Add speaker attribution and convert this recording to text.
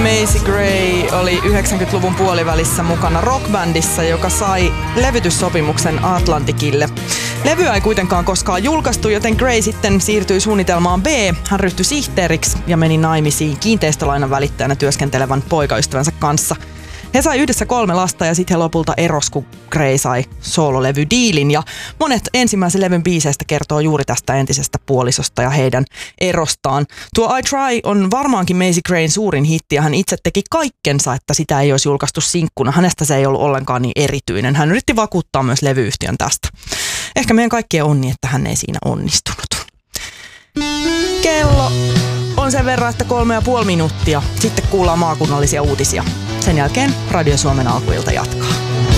Speaker 1: Macy Gray oli 90-luvun puolivälissä mukana rockbändissa, joka sai levytyssopimuksen Atlanticille. Levyä ei kuitenkaan koskaan julkaistu, joten Gray sitten siirtyi suunnitelmaan B. Hän ryhtyi sihteeriksi ja meni naimisiin kiinteistölainan välittäjänä työskentelevän poikaystävänsä kanssa. He sai yhdessä 3 lasta ja sitten he lopulta eros, kun Gray sai soololevydiilin. Ja monet ensimmäisen levyn biiseistä kertoo juuri tästä entisestä puolisosta ja heidän erostaan. Tuo I Try on varmaankin Macy Grayn suurin hitti ja hän itse teki kaikkensa, että sitä ei olisi julkaistu sinkkuna. Hänestä se ei ollut ollenkaan niin erityinen. Hän yritti vakuuttaa myös levyyhtiön tästä. Ehkä meidän kaikkien onni, että hän ei siinä onnistunut. Kello on sen verran, että 3,5 minuuttia. Sitten kuullaan maakunnallisia uutisia. Sen jälkeen Radio Suomen alkuilta jatkaa.